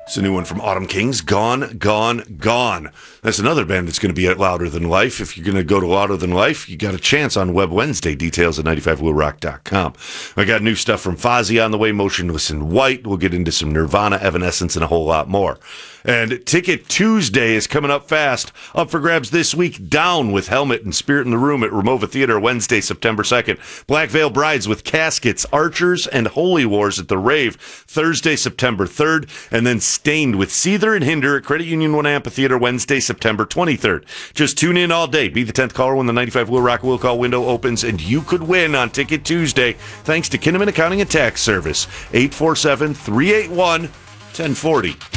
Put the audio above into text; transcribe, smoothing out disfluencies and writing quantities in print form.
It's a new one from Autumn Kings, Gone, Gone, Gone. That's another band that's going to be at Louder Than Life. If you're going to go to Louder Than Life, you got a chance on Web Wednesday. Details at 95wheelrock.com. I got new stuff from Fozzy on the way, Motionless in White. We'll get into some Nirvana, Evanescence, and a whole lot more. And Ticket Tuesday is coming up fast. Up for grabs this week, Down with Helmet and Spirit in the Room at Ramova Theater Wednesday, September 2nd. Black Veil Brides with Caskets, Archers, and Holy Wars at the Rave Thursday, September 3rd. And then Stained with Seether and Hinder at Credit Union 1 Amphitheater Wednesday, September 23rd. Just tune in all day. Be the 10th caller when the 95 Wheel Rock Will Call window opens, and you could win on Ticket Tuesday thanks to Kinnaman Accounting and Tax Service. 847-381-1040.